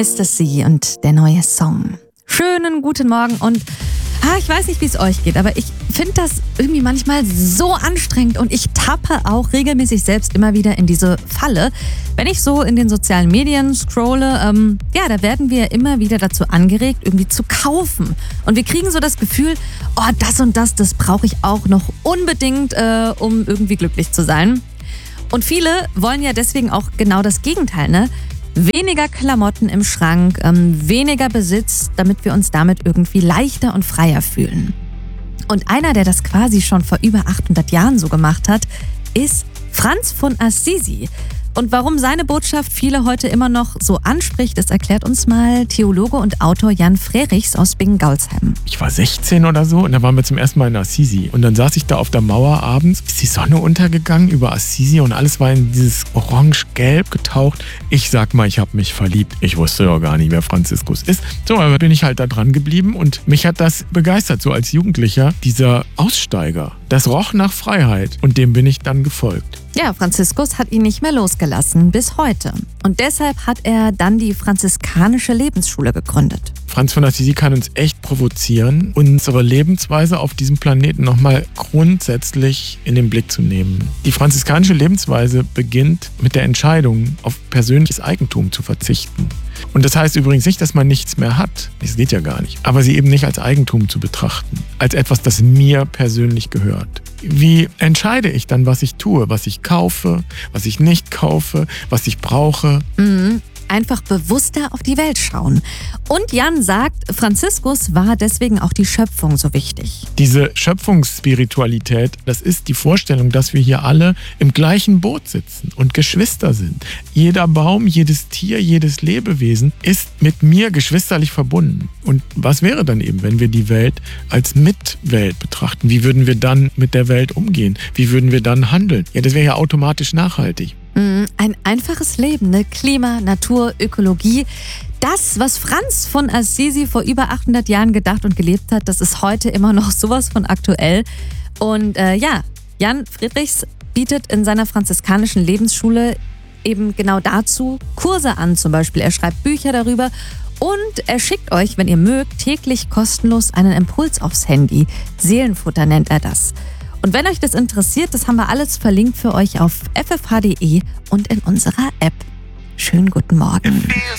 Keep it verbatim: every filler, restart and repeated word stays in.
Mister C und der neue Song. Schönen guten Morgen und ah, ich weiß nicht, wie es euch geht, aber ich finde das irgendwie manchmal so anstrengend und ich tappe auch regelmäßig selbst immer wieder in diese Falle. Wenn ich so in den sozialen Medien scrolle, ähm, ja, da werden wir immer wieder dazu angeregt, irgendwie zu kaufen. Und wir kriegen so das Gefühl, oh, das und das, das brauche ich auch noch unbedingt, äh, um irgendwie glücklich zu sein. Und viele wollen ja deswegen auch genau das Gegenteil, ne? Weniger Klamotten im Schrank, ähm, weniger Besitz, damit wir uns damit irgendwie leichter und freier fühlen. Und einer, der das quasi schon vor über achthundert Jahren so gemacht hat, ist Franz von Assisi. Und warum seine Botschaft viele heute immer noch so anspricht, das erklärt uns mal Theologe und Autor Jan Frerichs aus Bingen-Gaulsheim. Ich war sechzehn oder so und da waren wir zum ersten Mal in Assisi. Und dann saß ich da auf der Mauer abends, ist die Sonne untergegangen über Assisi und alles war in dieses orange-gelb getaucht. Ich sag mal, ich habe mich verliebt. Ich wusste doch gar nicht, wer Franziskus ist. So, aber bin ich halt da dran geblieben und mich hat das begeistert, so als Jugendlicher, dieser Aussteiger. Das roch nach Freiheit und dem bin ich dann gefolgt. Ja, Franziskus hat ihn nicht mehr losgelassen, bis heute. Und deshalb hat er dann die franziskanische Lebensschule gegründet. Franz von Assisi kann uns echt provozieren, unsere Lebensweise auf diesem Planeten nochmal grundsätzlich in den Blick zu nehmen. Die franziskanische Lebensweise beginnt mit der Entscheidung, auf persönliches Eigentum zu verzichten. Und das heißt übrigens nicht, dass man nichts mehr hat. Das geht ja gar nicht. Aber sie eben nicht als Eigentum zu betrachten. Als etwas, das mir persönlich gehört. Wie entscheide ich dann, was ich tue? Was ich kaufe, was ich nicht kaufe, was ich brauche? Mhm. Einfach bewusster auf die Welt schauen. Und Jan sagt, Franziskus war deswegen auch die Schöpfung so wichtig. Diese Schöpfungsspiritualität, das ist die Vorstellung, dass wir hier alle im gleichen Boot sitzen und Geschwister sind. Jeder Baum, jedes Tier, jedes Lebewesen ist mit mir geschwisterlich verbunden. Und was wäre dann eben, wenn wir die Welt als Mitwelt betrachten? Wie würden wir dann mit der Welt umgehen? Wie würden wir dann handeln? Ja, das wäre ja automatisch nachhaltig. Ein einfaches Leben, ne? Klima, Natur, Ökologie. Das, was Franz von Assisi vor über achthundert Jahren gedacht und gelebt hat, das ist heute immer noch sowas von aktuell. Und äh, ja, Jan Frerichs bietet in seiner franziskanischen Lebensschule eben genau dazu Kurse an zum Beispiel. Er schreibt Bücher darüber und er schickt euch, wenn ihr mögt, täglich kostenlos einen Impuls aufs Handy. Seelenfutter nennt er das. Und wenn euch das interessiert, das haben wir alles verlinkt für euch auf f f h punkt d e und in unserer App. Schönen guten Morgen.